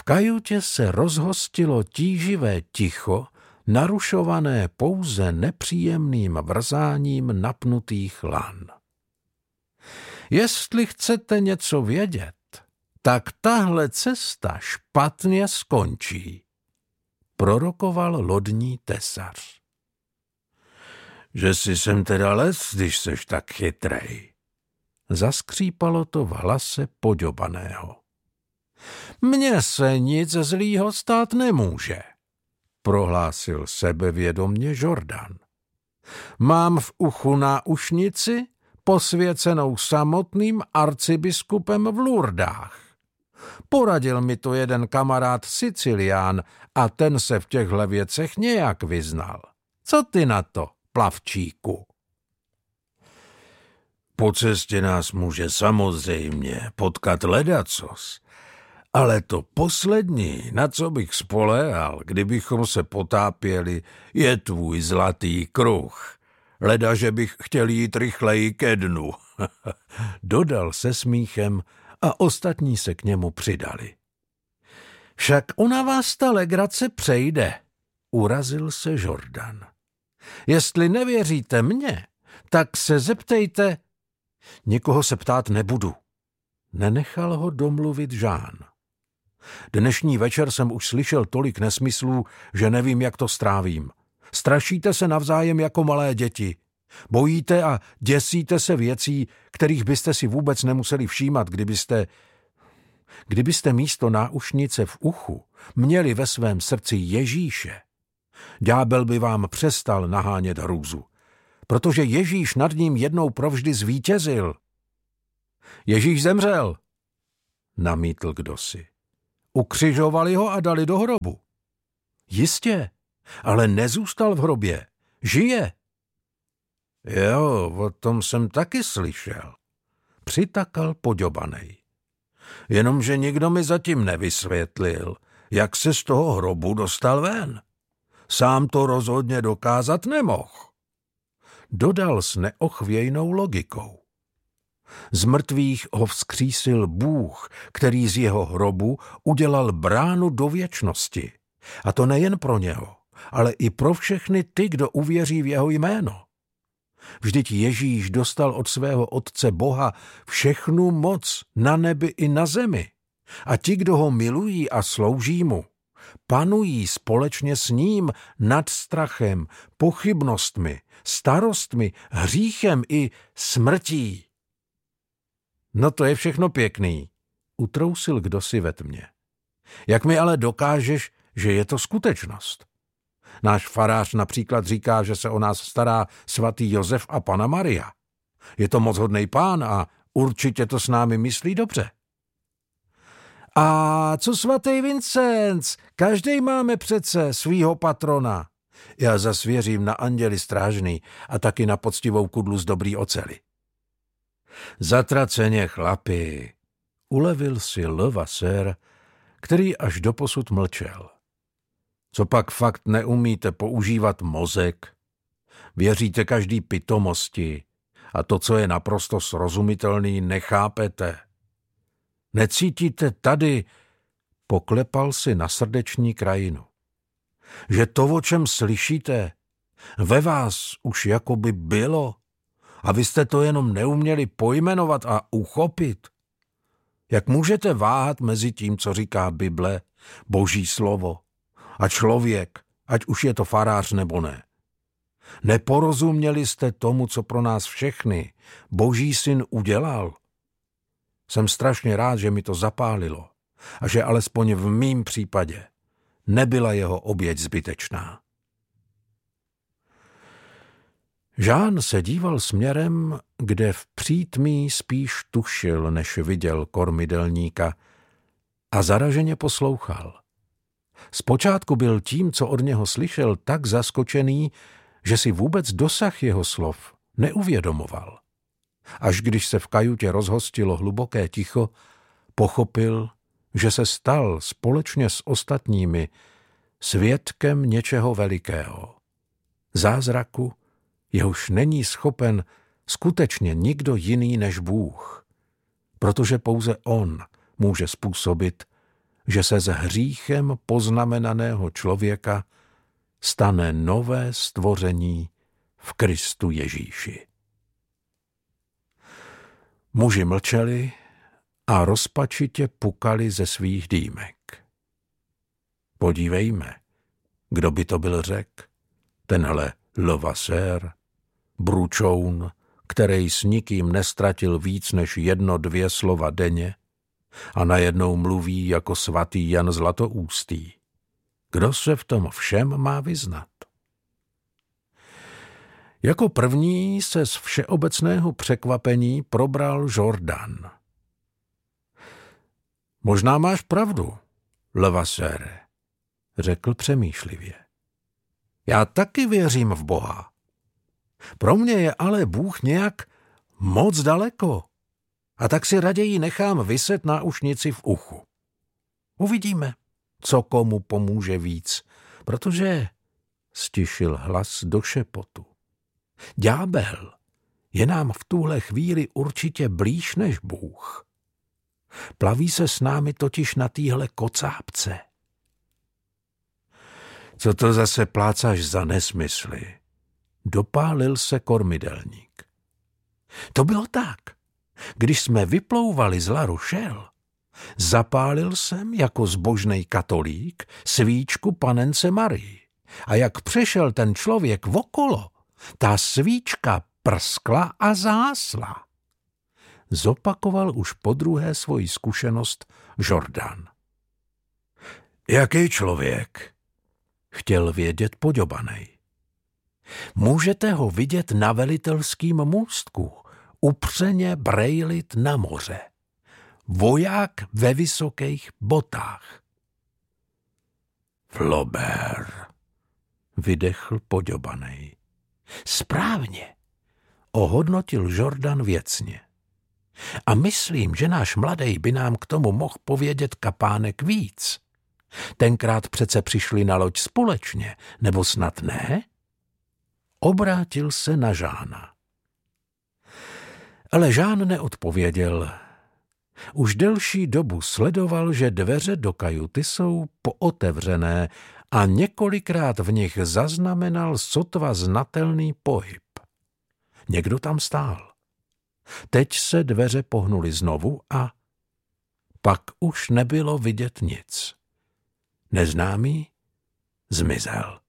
kajutě se rozhostilo tíživé ticho, narušované pouze nepříjemným vrzáním napnutých lan. Jestli chcete něco vědět, tak tahle cesta špatně skončí, prorokoval lodní tesař. Že si sem teda les, když seš tak chytrej. Zaskřípalo to v hlase Poďobaného. Mně se nic zlýho stát nemůže, prohlásil sebevědomně Jordan. Mám v uchu náušnici, posvěcenou samotným arcibiskupem v Lurdách. Poradil mi to jeden kamarád Sicilián a ten se v těchto věcech nějak vyznal. Co ty na to, plavčíku? Po cestě nás může samozřejmě potkat ledacos, ale to poslední, na co bych spoléhal, kdybychom se potápěli, je tvůj zlatý kruh. Leda, že bych chtěl jít rychleji ke dnu, dodal se smíchem a ostatní se k němu přidali. Však ona vás ta legrace přejde, urazil se Jordan. Jestli nevěříte mně, tak se zeptejte. Nikoho se ptát nebudu. Nenechal ho domluvit Jean. Dnešní večer jsem už slyšel tolik nesmyslů, že nevím, jak to strávím. Strašíte se navzájem jako malé děti. Bojíte a děsíte se věcí, kterých byste si vůbec nemuseli všímat, kdybyste místo náušnice v uchu měli ve svém srdci Ježíše. Ďábel by vám přestal nahánět hrůzu, protože Ježíš nad ním jednou provždy zvítězil. Ježíš zemřel, namítl kdosi. Ukřižovali ho a dali do hrobu. Jistě, ale nezůstal v hrobě, žije. Jo, o tom jsem taky slyšel, přitakal Poďobanej. Jenomže nikdo mi zatím nevysvětlil, jak se z toho hrobu dostal ven. Sám to rozhodně dokázat nemohl. Dodal s neochvějnou logikou. Z mrtvých ho vzkřísil Bůh, který z jeho hrobu udělal bránu do věčnosti. A to nejen pro něho, ale i pro všechny ty, kdo uvěří v jeho jméno. Vždyť Ježíš dostal od svého Otce Boha všechnu moc na nebi i na zemi. A ti, kdo ho milují a slouží mu, panují společně s ním nad strachem, pochybnostmi, starostmi, hříchem i smrtí. No to je všechno pěkný, utrousil kdosi ve tmě. Jak mi ale dokážeš, že je to skutečnost? Náš farář například říká, že se o nás stará svatý Josef a Panna Maria. Je to moc hodnej pán a určitě to s námi myslí dobře. A co svatý Vincenc? Každej máme přece svýho patrona. Já zas věřím na anděli strážný a taky na poctivou kudlu z dobrý oceli. Zatraceně, chlapi, ulevil si Levasseur, který až doposud mlčel. Co pak fakt neumíte používat mozek? Věříte každý pitomosti a to, co je naprosto srozumitelný, nechápete. Necítíte tady, poklepal si na srdeční krajinu, že to, o čem slyšíte, ve vás už jakoby bylo a vy jste to jenom neuměli pojmenovat a uchopit. Jak můžete váhat mezi tím, co říká Bible, Boží slovo, a člověk, ať už je to farář nebo ne? Neporozuměli jste tomu, co pro nás všechny Boží syn udělal? Jsem strašně rád, že mi to zapálilo a že alespoň v mým případě nebyla jeho oběť zbytečná. Jean se díval směrem, kde v přítmí spíš tušil, než viděl kormidelníka, a zaraženě poslouchal. Zpočátku byl tím, co od něho slyšel, tak zaskočený, že si vůbec dosah jeho slov neuvědomoval. Až když se v kajutě rozhostilo hluboké ticho, pochopil, že se stal společně s ostatními svědkem něčeho velikého. Zázraku, jehož není schopen skutečně nikdo jiný než Bůh, protože pouze on může způsobit, že se z hříchem poznamenaného člověka stane nové stvoření v Kristu Ježíši. Muži mlčeli a rozpačitě pukali ze svých dýmek. Podívejme, kdo by to byl řek, tenhle Levasseur, bručoun, který s nikým nestratil víc než 1-2 slova denně a najednou mluví jako svatý Jan Zlatoústý. Kdo se v tom všem má vyznat? Jako první se z všeobecného překvapení probral Jourdan. Možná máš pravdu, Levasseure, řekl přemýšlivě. Já taky věřím v Boha. Pro mě je ale Bůh nějak moc daleko a tak si raději nechám viset náušnici v uchu. Uvidíme, co komu pomůže víc, protože stišil hlas do šepotu. Ďábel je nám v tuhle chvíli určitě blíž než Bůh. Plaví se s námi totiž na téhle kocápce. Co to zase plácáš za nesmysly? Dopálil se kormidelník. To bylo tak. Když jsme vyplouvali z La Rochelle, zapálil jsem jako zbožnej katolík svíčku panence Marii. A jak přešel ten člověk okolo, ta svíčka prskla a zhasla. Zopakoval už podruhé svoji zkušenost Jourdan. Jaký člověk? Chtěl vědět Poďobanej. Můžete ho vidět na velitelským můstku, upřeně brejlit na moře. Voják ve vysokých botách. Flaubert, vydechl Poďobanej. Správně, ohodnotil Jourdan věcně. A myslím, že náš mladej by nám k tomu mohl povědět kapánek víc. Tenkrát přece přišli na loď společně, nebo snad ne? Obrátil se na Žána. Ale Žán neodpověděl. Už delší dobu sledoval, že dveře do kajuty jsou pootevřené a několikrát v nich zaznamenal sotva znatelný pohyb. Někdo tam stál. Teď se dveře pohnuly znovu a pak už nebylo vidět nic. Neznámý zmizel.